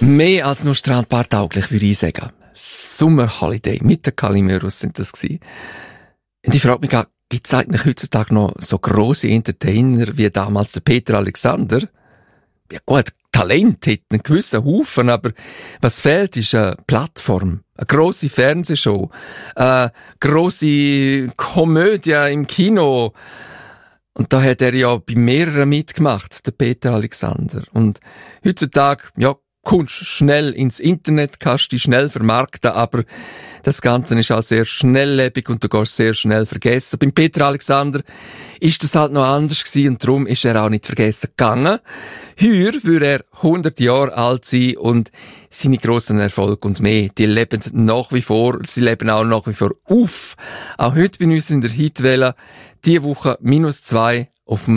Mehr als nur strandpaartauglich, würde ich sagen. Sommerholiday mit der Calimero sind das gewesen. Und ich frage mich, gibt es eigentlich heutzutage noch so grosse Entertainer wie damals der Peter Alexander? Ja gut, Talent hat einen gewissen Haufen, aber was fehlt, ist eine Plattform, eine grosse Fernsehshow, eine grosse Komödie im Kino. Und da hat er ja bei mehreren mitgemacht, der Peter Alexander. Und heutzutage, ja, kommst schnell ins Internet, kannst dich schnell vermarkten, aber das Ganze ist auch sehr schnelllebig und du gehst sehr schnell vergessen. Beim Peter Alexander ist das halt noch anders gewesen und darum ist er auch nicht vergessen gegangen. Heuer würde er 100 Jahre alt sein und seine grossen Erfolge und mehr, die leben nach wie vor, sie leben auch nach wie vor auf. Auch heute bei uns in der Hitwelle, diese Woche -2 auf dem